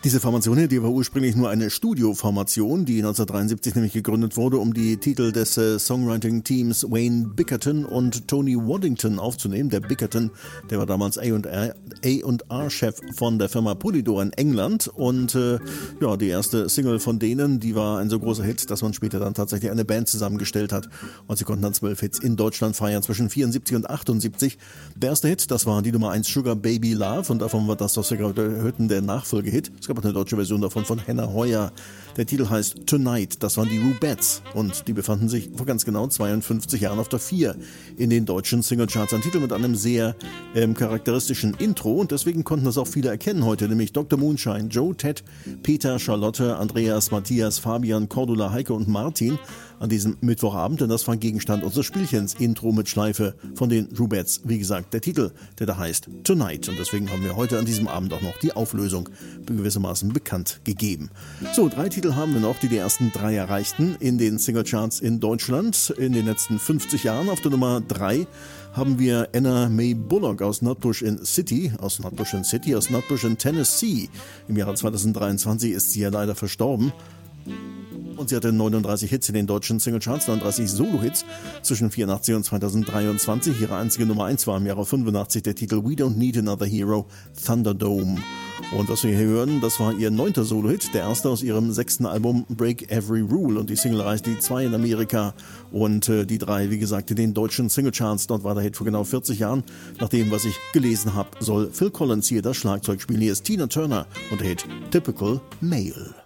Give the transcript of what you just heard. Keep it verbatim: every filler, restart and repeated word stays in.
Diese Formation hier, die war ursprünglich nur eine Studioformation, die neunzehnhundertdreiundsiebzig nämlich gegründet wurde, um die Titel des äh, Songwriting-Teams Wayne Bickerton und Tony Waddington aufzunehmen. Der Bickerton, der war damals A und R-Chef von der Firma Polydor in England und äh, ja, die erste Single von denen, die war ein so großer Hit, dass man später dann tatsächlich eine Band zusammengestellt hat und sie konnten dann zwölf Hits in Deutschland feiern zwischen vierundsiebzig und achtundsiebzig. Der erste Hit, das war die Nummer eins Sugar Baby Love und davon war das, was wir gerade hörten, der Nachfolgehit. Es gab auch eine deutsche Version davon von Hannah Heuer. Der Titel heißt Tonight, das waren die Rubettes und die befanden sich vor ganz genau zweiundfünfzig Jahren auf der vier in den deutschen Singlecharts. Ein Titel mit einem sehr ähm, charakteristischen Intro und deswegen konnten das auch viele erkennen heute, nämlich Doktor Moonshine, Joe, Ted, Peter, Charlotte, Andreas, Matthias, Fabian, Cordula, Heike und Martin an diesem Mittwochabend, denn das war Gegenstand unseres Spielchens, Intro mit Schleife von den Rubettes. Wie gesagt, der Titel, der da heißt Tonight und deswegen haben wir heute an diesem Abend auch noch die Auflösung gewissermaßen bekannt gegeben. So, drei Titel haben wir noch, die die ersten drei erreichten in den Singlecharts in Deutschland in den letzten fünfzig Jahren. Auf der Nummer drei haben wir Anna Mae Bullock aus Nutbush in City, aus Nutbush in City, aus Nutbush in Tennessee. Im Jahre zweitausenddreiundzwanzig ist sie ja leider verstorben. Und sie hatte neununddreißig Hits in den deutschen Singlecharts, neununddreißig Solo-Hits zwischen vierundachtzig und zweitausenddreiundzwanzig. Ihre einzige Nummer eins war im Jahre fünfundachtzig der Titel We Don't Need Another Hero, Thunderdome. Und was wir hier hören, das war ihr neunter Solo-Hit, der erste aus ihrem sechsten Album Break Every Rule. Und die Single reichte die zwei in Amerika und äh, die drei, wie gesagt, in den deutschen Singlecharts. Dort war der Hit vor genau vierzig Jahren. Nach dem, was ich gelesen habe, soll Phil Collins hier das Schlagzeug spielen. Hier ist Tina Turner und der Hit Typical Male.